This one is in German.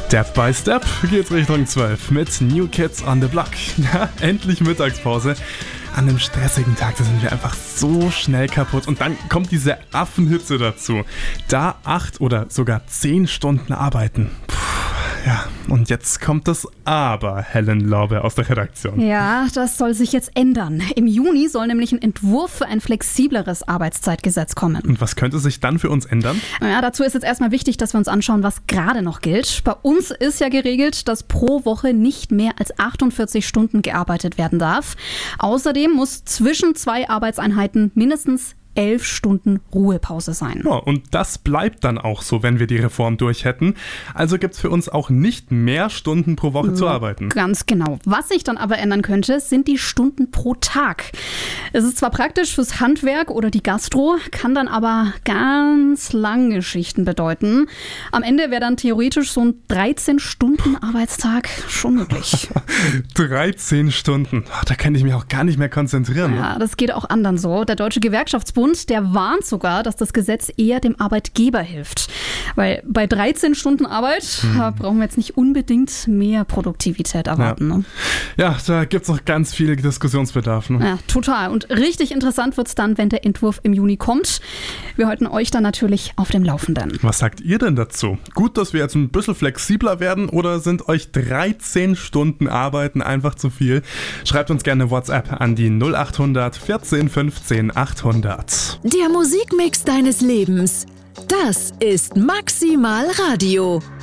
Step by Step geht's Richtung 12 mit New Kids on the Block. Ja, endlich Mittagspause. An einem stressigen Tag, da sind wir einfach so schnell kaputt. Und dann kommt diese Affenhitze dazu. Da 8 oder sogar 10 Stunden arbeiten. Ja, und jetzt kommt das Aber, Helen Lorbeer aus der Redaktion. Ja, das soll sich jetzt ändern. Im Juni soll nämlich ein Entwurf für ein flexibleres Arbeitszeitgesetz kommen. Und was könnte sich dann für uns ändern? Ja, dazu ist jetzt erstmal wichtig, dass wir uns anschauen, was gerade noch gilt. Bei uns ist ja geregelt, dass pro Woche nicht mehr als 48 Stunden gearbeitet werden darf. Außerdem muss zwischen 2 Arbeitseinheiten mindestens 11 Stunden Ruhepause sein. Ja, und das bleibt dann auch so, wenn wir die Reform durch hätten. Also gibt es für uns auch nicht mehr Stunden pro Woche zu arbeiten. Ganz genau. Was sich dann aber ändern könnte, sind die Stunden pro Tag. Es ist zwar praktisch fürs Handwerk oder die Gastro, kann dann aber ganz lange Schichten bedeuten. Am Ende wäre dann theoretisch so ein 13-Stunden-Arbeitstag schon möglich. 13 Stunden. Da kann ich mich auch gar nicht mehr konzentrieren. Ja, das geht auch anderen so. Der Deutsche Gewerkschaftsbund, der warnt sogar, dass das Gesetz eher dem Arbeitgeber hilft. Weil bei 13 Stunden Arbeit brauchen wir jetzt nicht unbedingt mehr Produktivität erwarten. Ja, ne? Ja, da gibt es noch ganz viel Diskussionsbedarf. Ne? Ja, total. Und richtig interessant wird es dann, wenn der Entwurf im Juni kommt. Wir halten euch dann natürlich auf dem Laufenden. Was sagt ihr denn dazu? Gut, dass wir jetzt ein bisschen flexibler werden oder sind euch 13 Stunden Arbeiten einfach zu viel? Schreibt uns gerne WhatsApp an die 0800 14 15 800. Der Musikmix deines Lebens. Das ist Maximal Radio.